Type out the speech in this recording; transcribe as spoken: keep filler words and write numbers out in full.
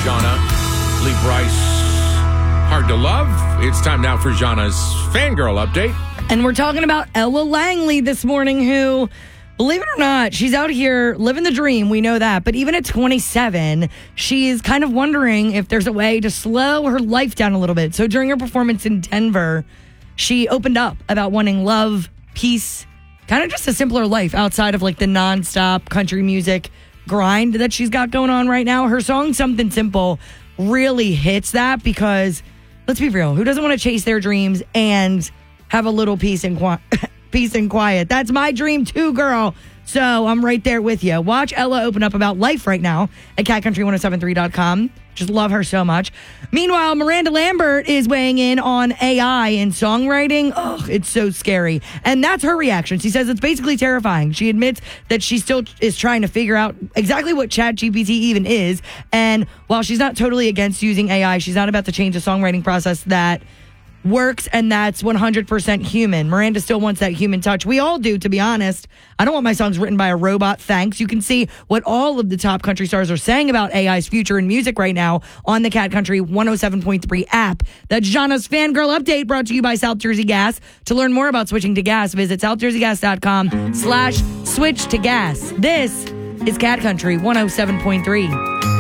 Shauna, Lee Bryce, Hard to Love. It's time now for Jana's Fangirl Update. And we're talking about Ella Langley this morning, who, believe it or not, she's out here living the dream. We know that. But even at twenty-seven, she's kind of wondering if there's a way to slow her life down a little bit. So during her performance in Denver, she opened up about wanting love, peace, kind of just a simpler life outside of like the nonstop country music grind that she's got going on right now. Her song, Something Simple, really hits that because, let's be real, who doesn't want to chase their dreams and have a little peace and qui- peace and quiet? That's my dream too, girl. So I'm right there with you. Watch Ella open up about life right now at cat country ten seventy-three dot com. Just love her so much. Meanwhile, Miranda Lambert is weighing in on A I and songwriting. Oh, it's so scary. And that's her reaction. She says it's basically terrifying. She admits that she still is trying to figure out exactly what ChatGPT even is. And while she's not totally against using A I, she's not about to change the songwriting process that works and that's one hundred percent human. Miranda still wants that human touch. We all do, to be honest. I don't want my songs written by a robot, thanks. You can see what all of the top country stars are saying about A I's future in music right now on the Cat Country one oh seven point three app. That's Jana's Fangirl Update, brought to you by South Jersey Gas. To learn more about switching to gas, visit south jersey gas dot com slash switch to gas. This is Cat Country one oh seven point three.